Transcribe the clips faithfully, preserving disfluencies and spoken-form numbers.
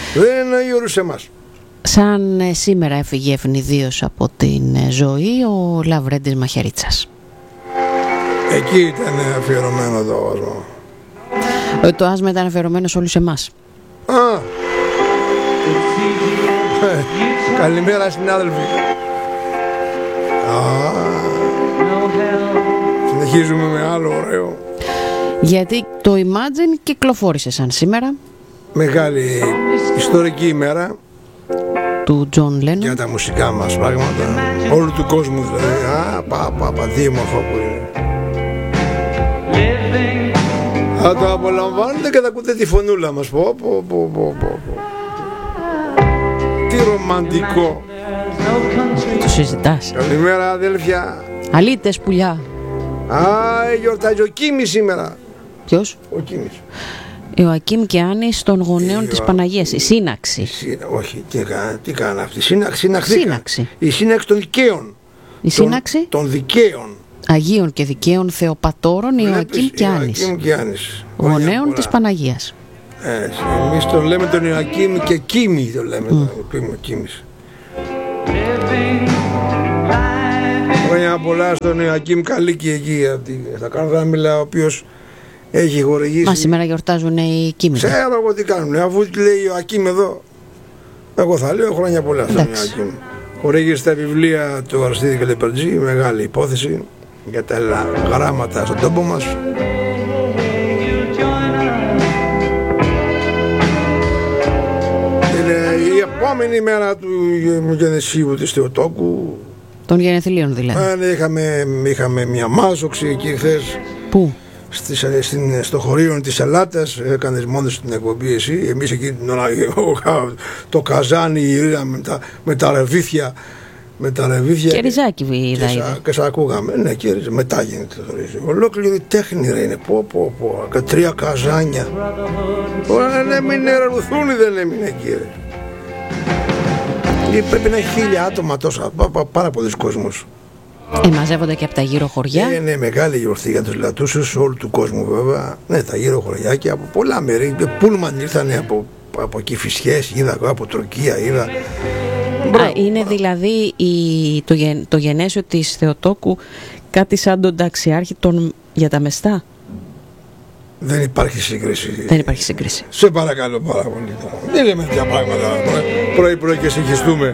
Δεν είναι Άγιο όρος σε εμάς. Σαν ε, σήμερα έφυγε ευνηδίως από την ε, ζωή ο Λαβρέντης Μαχαιρίτσας. Εκεί ήταν αφιερωμένο το άσμα. Ε, το άσμα ήταν αφιερωμένο σε όλους εμάς. Α, ε, καλημέρα συνάδελφοι. Α, συνεχίζουμε με άλλο ωραίο. Γιατί το Imagine κυκλοφόρησε σαν σήμερα. Μεγάλη ιστορική ημέρα Του Τζον Λένον. για τα μουσικά μας πράγματα, όλου του κόσμου δηλαδή. Α, πα, πα, πα, δίμορφο που είναι. Θα το απολαμβάνετε και θα ακούτε τη φωνούλα μας. Πω, πω, πω, πω, πω. Τι ρομαντικό. Το συζητάς. Καλημέρα αδέλφια. Αλήτες πουλιά. Α, γιορτάζει ο Κίμης σήμερα. Ποιος? Ο Κίμης. Ιωακίμ και Άννης των γονέων Η της Ιωα- Παναγίας. Η σύναξη. Η σύνα- Όχι, τι έκανα, τι έκανα αυτή. Σύνα- Συναχθήκα. Σύναξη. Η σύναξη των δικαίων. Η σύναξη Των, των δικαίων. Αγίων και Δικαίων Θεοπατώρων Ιωακίμ και Άννης, Ιωακίμ και Άννης. γονέων της Παναγίας. Έτσι, εμείς τον λέμε τον Ιωακίμ και Κίμη τον λέμε. Mm. Τον Κίμης. Χρόνια πολλά στον Ιωακίμ Καλίκη εκεί. Θα κάνω να μιλάω, ο οποίος έχει χορηγήσει. Μα σήμερα γιορτάζουν οι Κίμοι. Ξέρω εγώ τι κάνουν. Αφού λέει Ιωακίμ εδώ, εγώ θα λέω χρόνια πολλά στον Εντάξει. Ιωακίμ. Χορήγησε τα βιβλία του Αριστίδη και Λεπερτζή, μεγάλη υπόθεση για τα γράμματα στον τόπο μας. Είναι η επόμενη μέρα του γενεσίου της Θεοτόκου. Των γενεθλίων δηλαδή. Αν είχαμε, είχαμε μια μάζοξη εκεί χθες Πού? στις, στην, στο χωρίο της Ελλάτας. Έκανες μόνο στην εκπομπή εσύ. Εμείς εκεί την ώρα το καζάνι με τα, με τα ρεβίθια. Με τα ρεβίθια Και ριζάκι είδα και, ήδη. σα, και σα ακούγαμε. Ναι, κύριε, μετά γίνεται το ρίζι. Ολόκληρη τέχνη ρε είναι. Πω, πω, πω. Και τρία καζάνια. Ωραία, δεν έμεινε ρουθούνι, δεν έμεινε, κύριε. Ή πρέπει να έχει χίλια άτομα τόσα. Πά, πά, πάρα πολλοί κόσμος. Ε, μαζεύονται και από τα γύρω χωριά. Είναι μεγάλη γιορτή για τους λατούσους όλου του κόσμου, βέβαια. Ναι, τα γύρω χωριά και από πολλά μέρη. Πούλμαν ήρθανε από, από Κηφισιές, είδα από Τουρκία, είδα. Α, είναι δηλαδή η, το, γεν, το γενέσιο της Θεοτόκου κάτι σαν τον ταξιάρχη των, για τα μεστά. Δεν υπάρχει σύγκριση. Δεν υπάρχει σύγκριση. Σε παρακαλώ πάρα πολύ. Δεν λέμε τέτοια πράγματα. Πρωί-πρωί και συγχυστούμε.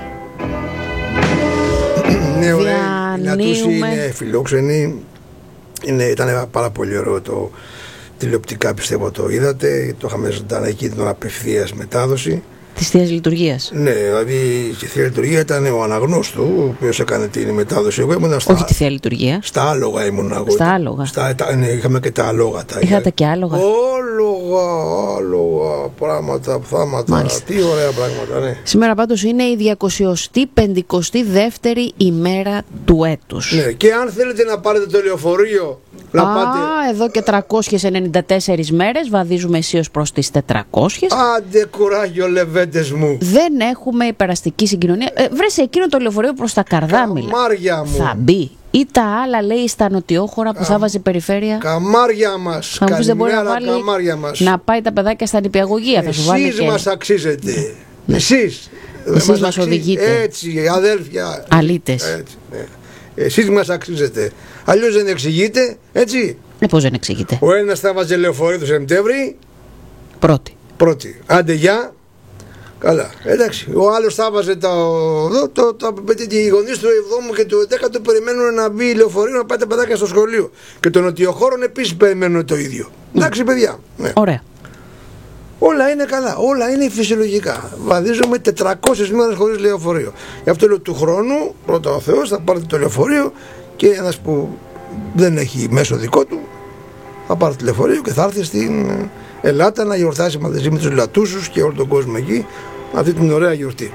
Ναι, ωραία. Η Λατούση είναι φιλόξενη. Είναι, ήταν πάρα πολύ ωραίο το τηλεοπτικά, πιστεύω το είδατε. Το είχαμε ζωντανά εκεί την απευθείας μετάδοση. Της Θείας Λειτουργίας. Ναι, δηλαδή στη Θεία Λειτουργία ήταν ο αναγνώστου, ο οποίος έκανε την μετάδοση. Εγώ ήμουν στα, Όχι τη Θεία Λειτουργία. Στα άλογα ήμουν εγώ. Στα άλογα. Στα, τα, ναι, είχαμε και τα άλογα. Τα, Είχατε και άλογα. Άλογα, άλογα, πράγματα, θάματα. Μάλιστα. Τι ωραία πράγματα, ναι. Σήμερα πάντως είναι η διακοσιοστή πεντηκοστή δεύτερη ημέρα του έτους. Ναι, και αν θέλετε να πάρετε το λεωφορείο, να Α, πάτε. εδώ και τριακόσιες ενενήντα τέσσερις μέρες βαδίζουμε αισίως προς τις τετρακόσιες. Άντε κουράγιο λεβέντες μου. Δεν έχουμε υπεραστική συγκοινωνία. Ε, βρε σε εκείνο το λεωφορείο προς τα Καρδάμιλα. Καμάρια μου. Θα μπει. Ή τα άλλα λέει στα νοτιόχωρα που θα βάζει περιφέρεια. Καμάρια μας. Θα μου πεις δεν μπορεί να Καλημέρα, βάλει καμάρια μας. να πάει τα παιδάκια στα νηπιαγωγεία. Θα σου βάλει Εσείς και... μας αξίζετε. Ναι. Εσείς. Εσείς μας αξίζει- οδηγείτε. Έτσι, αδέλφια. Αλήτες. Έτσι, ναι. Εσείς μας αξίζετε. Αλλιώς δεν εξηγείτε, έτσι. Ε, πώς δεν εξηγείται. Ο ένας θα βάζει λεωφορείο το Σεπτέμβρη, Πρώτη. πρώτη. Άντε γεια. Καλά. Εντάξει. Ο άλλος θα βάζει το, το, το, το, το, οι γονείς του εβδόμου και του δέκατου περιμένουν να μπει λεωφορείο να πάει τα παιδάκια στο σχολείο. Και των νοτιοχώρων επίσης περιμένουν το ίδιο. Εντάξει, παιδιά. Ναι. Ωραία. Όλα είναι καλά, όλα είναι φυσιολογικά. Βαδίζουμε τετρακόσιες μέρες χωρίς λεωφορείο. Γι' αυτό λέω του χρόνου, πρώτα ο Θεός, θα πάρετε το λεωφορείο και ένας που δεν έχει μέσο δικό του θα πάρει το λεωφορείο και θα έρθει στην Ελλάδα να γιορτάσει μαζί με τους Λατούσους και όλο τον κόσμο εκεί αυτή την ωραία γιορτή.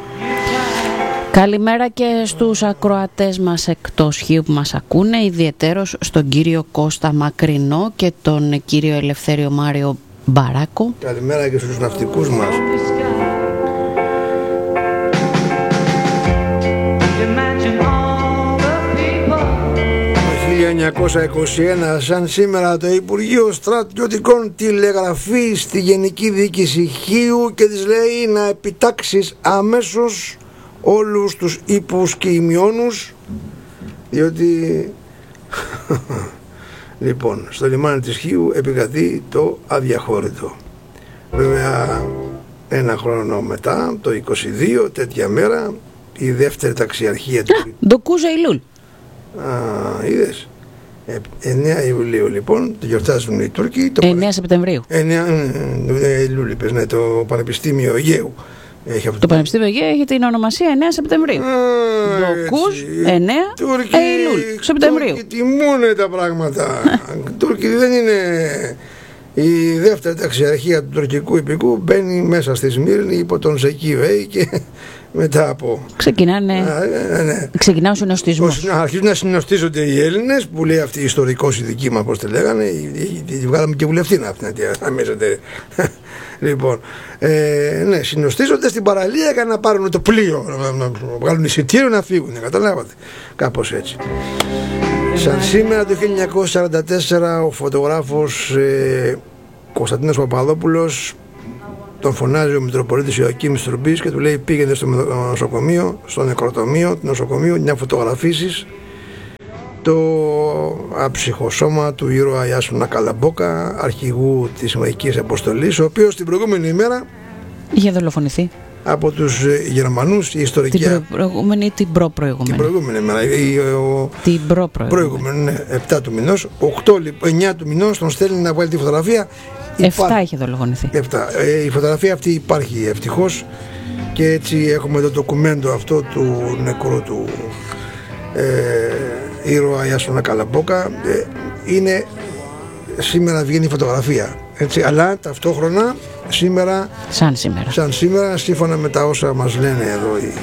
Καλημέρα και στους ακροατές μας εκτός Χίου που μας ακούνε, ιδιαιτέρως στον κύριο Κώστα Μακρινό και τον κύριο Ελευθέριο Μάριο Μπαράκο. Καλημέρα και στους ναυτικούς μας. Το χίλια χίλια εννιακόσια είκοσι ένα, σαν σήμερα, το Υπουργείο Στρατιωτικών τηλεγραφεί στη Γενική Διοίκηση Χίου και της λέει να επιτάξεις αμέσως όλους τους ύπους και ημιώνους, διότι λοιπόν στο λιμάνι της Χίου επικρατεί το αδιαχώρητο. Βέβαια ένα χρόνο μετά, το είκοσι δύο, τέτοια μέρα, η δεύτερη ταξιαρχία του Ντοκούζα Ηλούλ. Α, είδες. εννέα Ιουλίου λοιπόν το γιορτάζουν οι Τούρκοι. Το εννέα Σεπτεμβρίου. εννέα Ιουλίου, είπες, ναι, το Πανεπιστήμιο Αιγαίου. Έχει το Πανεπιστήμιο Αιγαίου έχει την ονομασία εννέα Σεπτεμβρίου. Ντοκούζ εννέα Ιουλίου Σεπτεμβρίου. Τούρκοι τιμούνε τα πράγματα. Τούρκοι δεν είναι. Η δεύτερη ταξιαρχία του τουρκικού υπηκού μπαίνει μέσα στη Σμύρνη υπό τον Ζεκί Βέη και μετά από... Ξεκινάνε... Α, ναι, ναι. Ξεκινά ο συνοστισμός. Αρχίζουν να συνοστίζονται οι Έλληνες, που λέει αυτή η ιστορικός η δική μας, πώς τη λέγανε, τη βγάλαμε και βουλευτή να αμέσως. Λοιπόν, ε, ναι, συνοστίζονται στην παραλία για να πάρουν το πλοίο, να βγάλουν εισιτήριο να φύγουν, καταλάβατε, κάπως έτσι. Σαν σήμερα το χίλια εννιακόσια σαράντα τέσσερα ο φωτογράφος ε, Κωνσταντίνος Παπαδόπουλος τον φωνάζει ο Μητροπολίτης Ιωακήμ Στρουμπής και του λέει πήγαινε στο νοσοκομείο, στο νεκροτομείο του νοσοκομείου να φωτογραφίσεις το άψυχο σώμα του ήρωα Ιάσονα Καλαμπόκα, αρχηγού της Μαϊκής Αποστολής, ο οποίος την προηγούμενη ημέρα είχε δολοφονηθεί από τους Γερμανούς, η ιστορική. Την προηγούμενη ή την προπροηγούμενη. Την προηγούμενη μέρα. Ο... Την προπροηγούμενη. Ναι, επτά του μηνός. οκτώ, εννέα του μηνός τον στέλνει να βγάλει τη φωτογραφία. επτά Υπά... είχε δολοφονηθεί. επτά. Ε, η φωτογραφία αυτή υπάρχει ευτυχώς και έτσι έχουμε το ντοκουμέντο αυτό του νεκρού του ε, ήρωα Ιάσονα Καλαμπόκα. Ε, είναι σήμερα βγαίνει η φωτογραφία. Έτσι, αλλά ταυτόχρονα σήμερα, σαν σήμερα, σαν σήμερα, σύμφωνα με τα όσα μας λένε εδώ οι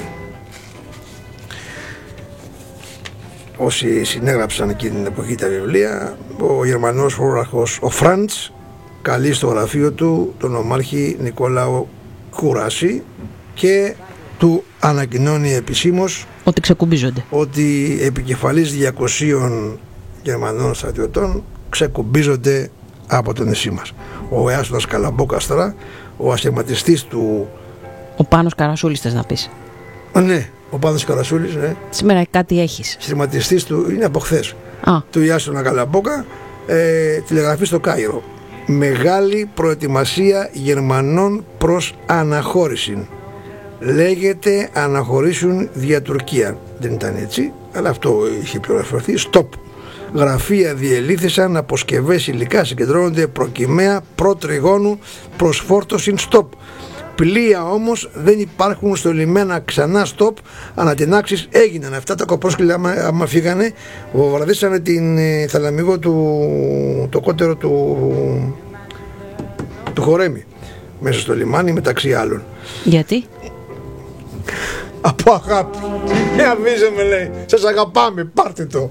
όσοι συνέγραψαν εκείνη την εποχή τα βιβλία, ο Γερμανός φωτογράφος ο Φραντς καλεί στο γραφείο του τον ομάρχη Νικόλαο Κουράση και του ανακοινώνει επισήμως ότι ξεκουμπίζονται, ότι επικεφαλής διακοσίων Γερμανών στρατιωτών ξεκουμπίζονται από το νησί μας. Ο Ιάσονας Καλαμπόκας τώρα, ο ασχηματιστής του... Ο Πάνος Καρασούλης θες να πεις? Ναι, ο Πάνος Καρασούλης, ναι. Σήμερα κάτι έχεις. Σχηματιστής του, είναι από χθες, Α. του Ιάσονα Καλαμπόκα, ε, τηλεγραφή στο Κάιρο. Μεγάλη προετοιμασία Γερμανών προς αναχώρηση. Λέγεται αναχωρήσουν δια Τουρκία. Δεν ήταν έτσι, αλλά αυτό είχε πληροφορηθεί. Stop. Γραφεία διελήθησαν, αποσκευές υλικά συγκεντρώνονται προκυμαία προτριγώνου προς φόρτωση stop. Πλοία όμως δεν υπάρχουν στο λιμένα ξανά stop. Ανατινάξεις έγιναν αυτά τα κοπρόσκυλα. Άμα, άμα φύγανε, βομβαρδίσανε την ε, θαλαμίγο του, το κότερο του, του Χορέμι μέσα στο λιμάνι μεταξύ άλλων. Γιατί? Από αγάπη. Ε, αφήσε με, λέει, σας αγαπάμε, πάρτε το.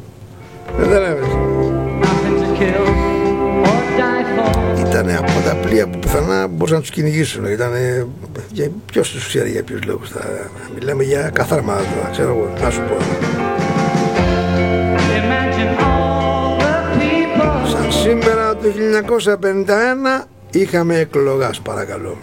Ήτανε από τα πλοία που πιθανά μπορούσαν να τους κυνηγήσουν. Ήτανε... Ποιος τους ξέρει για ποιους λόγους? Θα... Μιλάμε για καθάρματα τώρα, ξέρω εγώ, να σου πω. Σαν σήμερα το χίλια εννιακόσια πενήντα ένα είχαμε εκλογάς, παρακαλώ.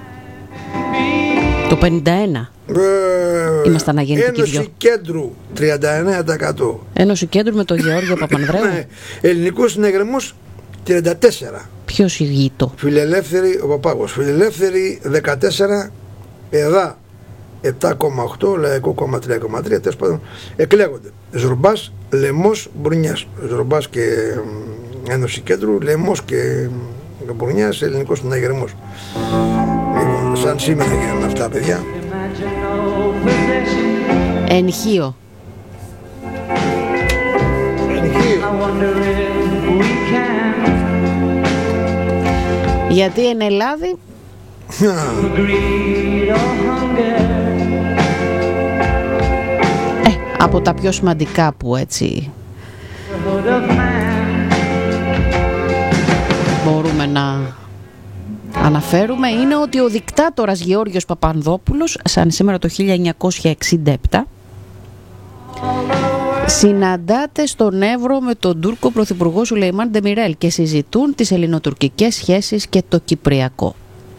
Το πενήντα ένα ε, ήμασταν αγεννητικοί δυο. Ένωση Κέντρου τριάντα εννέα τοις εκατό. Ένωση Κέντρου με τον Γεώργιο Παπανδρέου. Ναι, ελληνικός συναγερμός τριάντα τέσσερα. Ποιος ηγείτο? Φιλελεύθερη, ο Παπάγος. Φιλελεύθερη δεκατέσσερα. ΕΔΑ επτά κόμμα οκτώ. Λαϊκό κόμμα τρία κόμμα τρία. Τέλος πάντων εκλέγονται Ζουρμπάς, Λεμός, Μπουρνιάς. Ζουρμπάς και Ένωση Κέντρου, Λεμός και Μπουρνιάς, ελληνικός συναγερμός. Λοιπόν, σαν σήμερα γίνανε αυτά, παιδιά. Ενχείο. Ενχείο. Γιατί εν Ελλάδη ε, από τα πιο σημαντικά που έτσι μπορούμε να αναφέρουμε είναι ότι ο δικτάτορας Γεώργιος Παπανδόπουλος σαν σήμερα το χίλια εννιακόσια εξήντα επτά Συναντάται στον Εύρο με τον Τούρκο Πρωθυπουργό Σουλεϊμάν Ντεμιρέλ και συζητούν τις ελληνοτουρκικές σχέσεις και το Κυπριακό.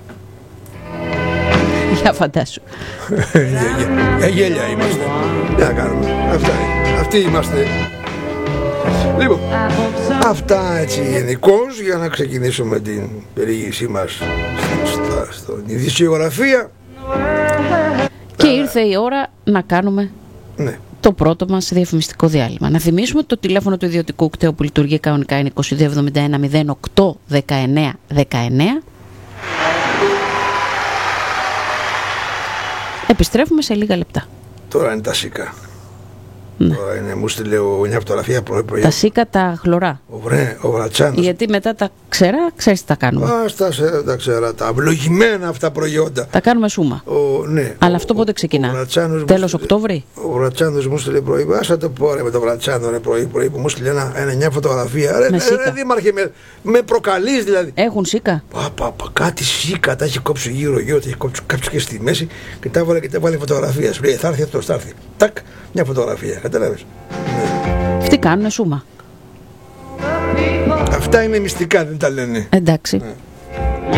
Για φαντάσου. Για γέλια είμαστε. Τι να κάνουμε. Αυτά είναι. Αυτοί είμαστε. Λοιπόν, αυτά έτσι γενικώς για να ξεκινήσουμε την περιήγησή μας στην ειδησιογραφία. Και ήρθε η ώρα να κάνουμε ναι. το πρώτο μας διαφημιστικό διάλειμμα. Να θυμίσουμε ότι το τηλέφωνο του ιδιωτικού κταίου που λειτουργεί κανονικά είναι είκοσι δύο εβδομήντα ένα μηδέν οκτώ δεκαεννέα δεκαεννέα. Επιστρέφουμε σε λίγα λεπτά. Τώρα είναι τα ΣΥΚΑ. Ναι. Τώρα είναι, μου στείλε μια φωτογραφία πρωί-πρωί. Τα ΣΥΚΑ τα χλωρά. Ο, βρε, ο Βρατσάνος. Γιατί μετά τα ξερά, ξέρεις τι τα κάνουμε. Α, στα, τα ξερά, τα αυλογημένα αυτά προϊόντα. Τα κάνουμε σούμα. Ο, ναι, Αλλά ο, αυτό πότε ξεκινά. Τέλος Οκτώβρη. Ο Βρατσάνος μου στείλε πρωί. Άσα το πω ρε, με τον Βρατσάνο ρε, πρωί, πρωί που μου στείλε ένα, ένα, μια φωτογραφία. Ρε, με ρε, ρε δήμαρχε, με, με προκαλείς δηλαδή. Έχουν ΣΥΚΑ. Πα, πα, πα, κάτι ΣΥΚΑ, τα έχει κόψει γύρω-γύρω, τα έχει κόψει κάποιο και στη μέση και τα βάλε και τα βάλε φωτογραφία. Σου λέει θα έρθει αυτό, θα έρθει. Τάκ, μια φωτογραφία. Καταλάβες. Αυτοί κάνουνε σούμα. Αυτά είναι μυστικά, δεν τα λένε. Εντάξει. Ναι.